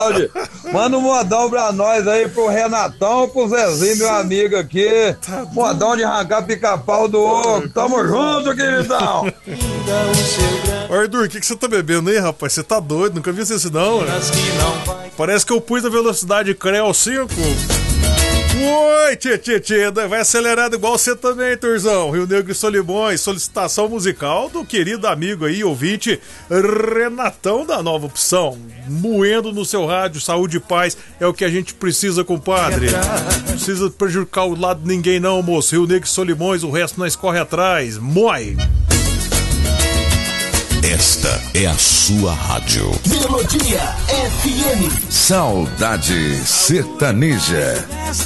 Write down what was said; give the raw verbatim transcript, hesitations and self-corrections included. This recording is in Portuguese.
Manda um modão pra nós aí, pro Renatão, pro Zezinho, meu amigo aqui. Tá modão de arrancar pica-pau do oco. Tamo junto, queridão. Ô, Arthur, o que, que você tá bebendo aí, rapaz? Você tá doido? Nunca vi isso não, né? Parece que eu pus a velocidade Creu cinco. Oi, tchê, tchê, tchê, vai acelerado igual você também, Turzão. Rio Negro e Solimões, solicitação musical do querido amigo aí, ouvinte, Renatão da Nova Opção. Moendo no seu rádio, saúde e paz, é o que a gente precisa, compadre. Não precisa prejudicar o lado de ninguém não, moço. Rio Negro e Solimões, o resto nós corre atrás. Moi! Esta é a sua rádio. Melodia F M. Saudade Sertaneja.